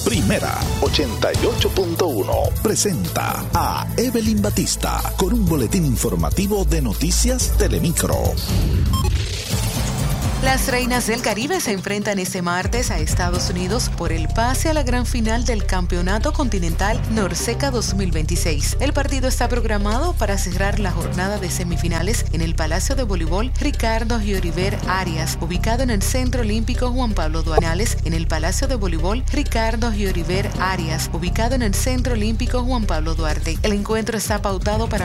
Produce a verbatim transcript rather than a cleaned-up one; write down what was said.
Primera ochenta y ocho punto uno presenta a Evelyn Batista con un boletín informativo de Noticias Telemicro. Las Reinas del Caribe se enfrentan este martes a Estados Unidos por el pase a la gran final del Campeonato Continental Norseca dos mil veintiséis. El partido está programado para cerrar la jornada de semifinales en el Palacio de Voleibol Ricardo Gioriver Arias, ubicado en el Centro Olímpico Juan Pablo Duarte, en el Palacio de Voleibol Ricardo Gioriver Arias, ubicado en el Centro Olímpico Juan Pablo Duarte. El encuentro está pautado para